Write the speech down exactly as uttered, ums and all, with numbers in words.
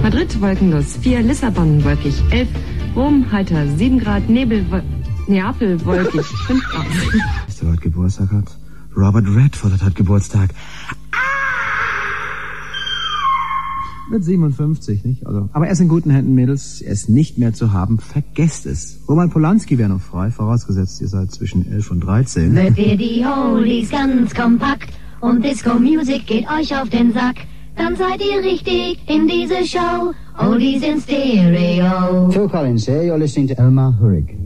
Madrid wolkenlos vier, Lissabon wolkig elf, Rom heiter sieben Grad, Nebel, Wo Neapel wolkig fünf Grad. Weißt du, wer heute Geburtstag hat? Robert Redford hat Geburtstag. Mit siebenundfünfzig, nicht? Also, aber er ist in guten Händen, Mädels. Er ist nicht mehr zu haben. Vergesst es. Roman Polanski wäre noch frei, vorausgesetzt, ihr seid zwischen elf und dreizehn. Wird ihr die Oldies ganz kompakt und Disco-Music geht euch auf den Sack, dann seid ihr richtig in diese Show. Oldies in Stereo. Phil Collins here. You're listening to Elmar Hurrig.